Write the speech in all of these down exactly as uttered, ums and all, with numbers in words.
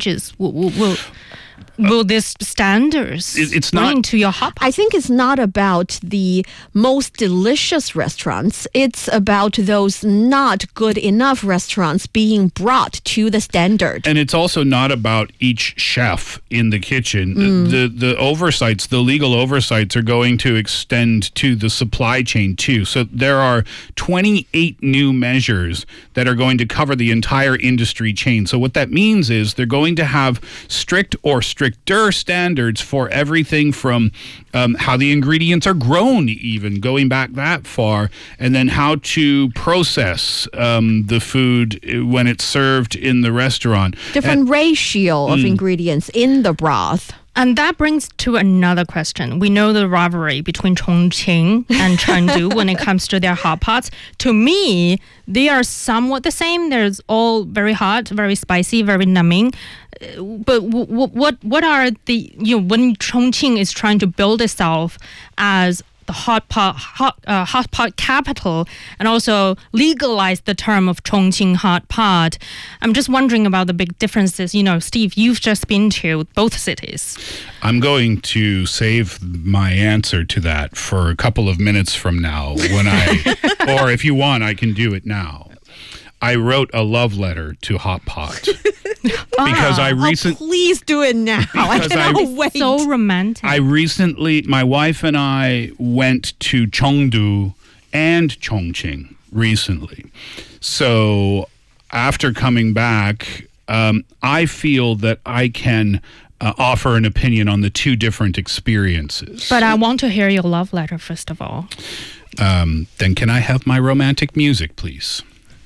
changes will will, will, will this standards It- it's bring not- to your hot pot? I think it's not about the most delicious restaurants. It's about those not good enough restaurants being brought to the standard. And it's also not about each chef in the kitchen. Mm. The the oversights, the legal oversights are going to extend to the supply chain too. So there are twenty-eight new measures that are going to cover the entire industry chain. So what that means is they're going to have strict or stricter standards for everything from um, how the ingredients are grown, even going back that far, and then how to process um, the food when it's served in the restaurant. Different ratio of ingredients in the broth. And that brings to another question. We know the rivalry between Chongqing and Chengdu when it comes to their hot pots. To me, they are somewhat the same. They're all very hot, very spicy, very numbing. Uh, But w- w- what what are the, you know, when Chongqing is trying to build itself as the hot pot hot, uh, hot pot capital and also legalize the term of Chongqing hot pot. I'm just wondering about the big differences. You know, Steve, you've just been to both cities. I'm going to save my answer to that for a couple of minutes from now when I, or if you want, I can do it now. I wrote a love letter to Hot Pot because I Oh, recently. please do it now. I Because I- cannot wait. So romantic. I recently, my wife and I went to Chengdu and Chongqing recently. So after coming back, um, I feel that I can uh, offer an opinion on the two different experiences. But I want to hear your love letter first of all. Um, then can I have my romantic music, please?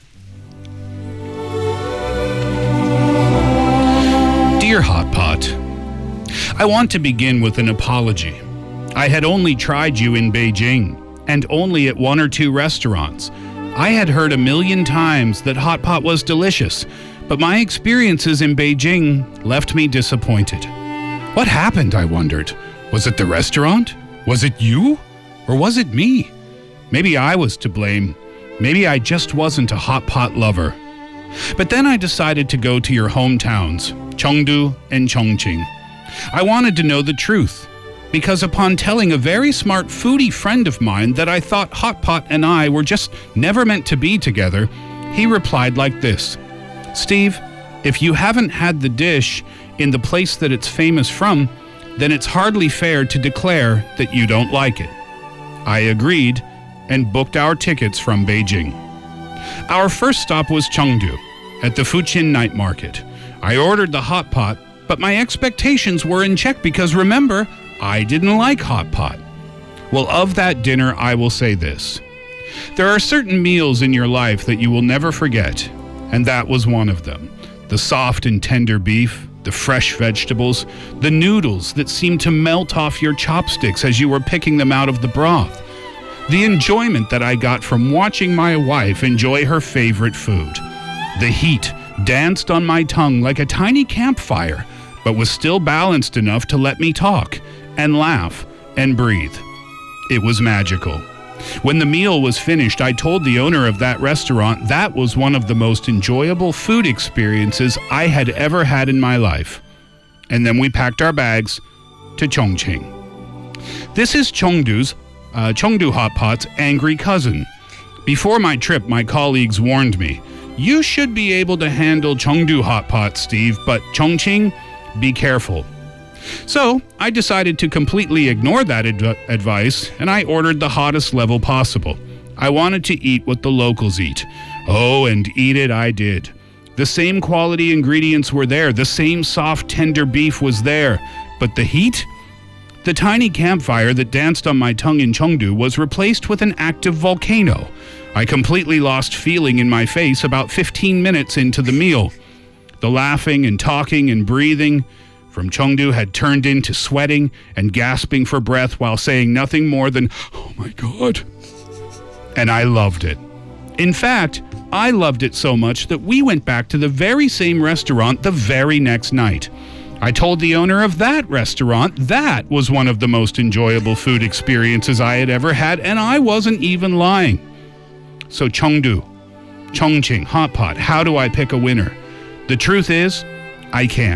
Dear Hot Pot, I want to begin with an apology. I had only tried you in Beijing, and only at one or two restaurants. I had heard a million times that Hot Pot was delicious, but my experiences in Beijing left me disappointed. What happened, I wondered? Was it the restaurant? Was it you? Or was it me? Maybe I was to blame. Maybe I just wasn't a Hot Pot lover. But then I decided to go to your hometowns, Chengdu and Chongqing. I wanted to know the truth, because upon telling a very smart foodie friend of mine that I thought Hot Pot and I were just never meant to be together, he replied like this: Steve, if you haven't had the dish in the place that it's famous from, then it's hardly fair to declare that you don't like it. I agreed and booked our tickets from Beijing. Our first stop was Chengdu, at the Fuqin night market. I ordered the hot pot, but my expectations were in check because, remember, I didn't like hot pot. Well, of that dinner, I will say this. There are certain meals in your life that you will never forget, and that was one of them. The soft and tender beef, the fresh vegetables, the noodles that seemed to melt off your chopsticks as you were picking them out of the broth. The enjoyment that I got from watching my wife enjoy her favorite food. The heat danced on my tongue like a tiny campfire, but was still balanced enough to let me talk and laugh and breathe. It was magical. When the meal was finished, I told the owner of that restaurant that was one of the most enjoyable food experiences I had ever had in my life. And then we packed our bags to Chongqing. This is Chengdu's Uh, Chengdu Hot Pot's angry cousin. Before my trip, my colleagues warned me, you should be able to handle Chengdu Hot Pot, Steve, but Chongqing, be careful. So I decided to completely ignore that adv- advice, and I ordered the hottest level possible. I wanted to eat what the locals eat. Oh, and eat it I did. The same quality ingredients were there. The same soft, tender beef was there. But the heat? The tiny campfire that danced on my tongue in Chengdu was replaced with an active volcano. I completely lost feeling in my face about fifteen minutes into the meal. The laughing and talking and breathing from Chengdu had turned into sweating and gasping for breath while saying nothing more than, "Oh my God." And I loved it. In fact, I loved it so much that we went back to the very same restaurant the very next night. I told the owner of that restaurant that was one of the most enjoyable food experiences I had ever had, and I wasn't even lying. So Chengdu, Chongqing, Hot Pot, how do I pick a winner? The truth is, I can't.